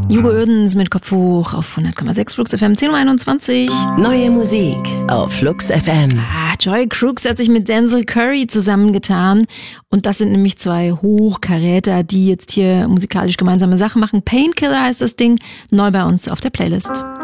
Hugo Oerdens mit Kopf hoch auf 100,6 Flux FM, 10.21 Uhr. Neue Musik auf Flux FM. Joy Crooks hat sich mit Denzel Curry zusammengetan. Und das sind nämlich zwei Hochkaräter, die jetzt hier musikalisch gemeinsame Sachen machen. Painkiller heißt das Ding, neu bei uns auf der Playlist.